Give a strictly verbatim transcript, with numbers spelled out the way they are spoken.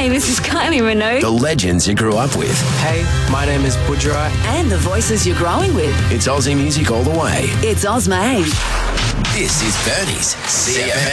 Hey, this is Kylie Minogue. The legends you grew up with. Hey, my name is Budra. And the voices you're growing with. It's Aussie music all the way. It's Ozmade. This is Bernie's C F M.